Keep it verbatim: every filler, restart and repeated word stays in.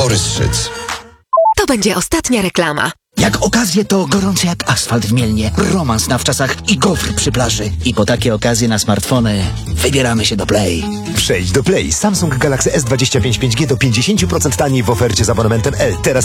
Borys Szyc. To będzie ostatnia reklama. Jak okazje to gorące jak asfalt w Mielnie, romans na wczasach i gofr przy plaży. I po takie okazje na smartfony wybieramy się do Play. Przejdź do Play. Samsung Galaxy S dwadzieścia pięć pięć G do pięćdziesiąt procent taniej w ofercie z abonamentem L. Teraz